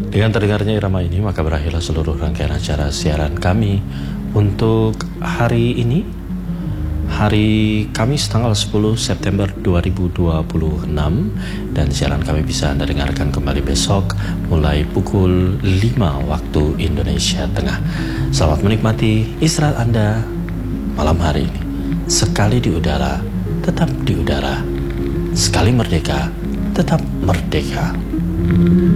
Dengan terdengarnya irama ini, maka berakhirlah seluruh rangkaian acara siaran kami untuk hari ini, hari Kamis tanggal 10 September 2026. Dan siaran kami bisa Anda dengarkan kembali besok mulai pukul 5 waktu Indonesia Tengah. Selamat menikmati istirahat Anda malam hari ini. Sekali di udara, tetap di udara. Sekali merdeka, tetap merdeka.